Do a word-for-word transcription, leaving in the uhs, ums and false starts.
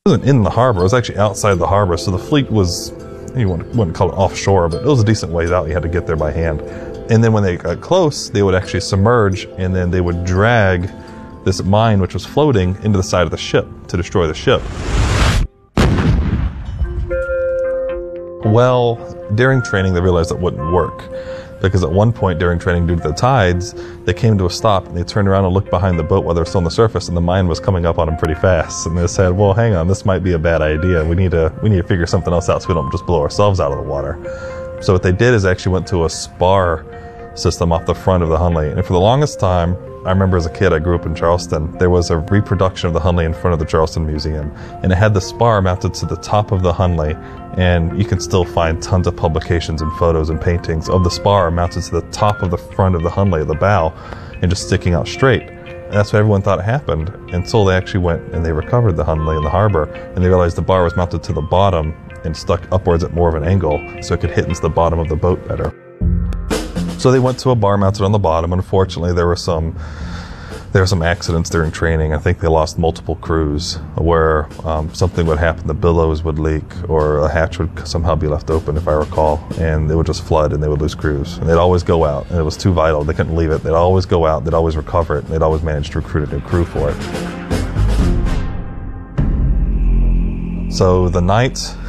It wasn't in the harbor, it was actually outside the harbor, so the fleet was, you wouldn't, wouldn't call it offshore, but it was a decent ways out. You had to get there by hand. And then when they got close, they would actually submerge, and then they would drag this mine, which was floating, into the side of the ship to destroy the ship. Well, during training, they realized it wouldn't work. Because at one point during training, due to the tides, they came to a stop and they turned around and looked behind the boat while they were still on the surface, and the mine was coming up on them pretty fast. And they said, well, hang on, this might be a bad idea. We need to, we need to figure something else out so we don't just blow ourselves out of the water. So what they did is actually went to a spar system off the front of the Hunley. And for the longest time, I remember as a kid, I grew up in Charleston, there was a reproduction of the Hunley in front of the Charleston Museum. And it had the spar mounted to the top of the Hunley. And you can still find tons of publications and photos and paintings of the spar mounted to the top of the front of the Hunley, the bow, and just sticking out straight. And that's what everyone thought happened until they actually went and they recovered the Hunley in the harbor. And they realized the bar was mounted to the bottom and stuck upwards at more of an angle so it could hit into the bottom of the boat better. So they went to a bar mounted on the bottom. Unfortunately, there were some there were some accidents during training. I think they lost multiple crews where um, something would happen, the billows would leak, or a hatch would somehow be left open, if I recall, and it would just flood and they would lose crews. And they'd always go out, and it was too vital. They couldn't leave it. They'd always go out, they'd always recover it, and they'd always manage to recruit a new crew for it. So the night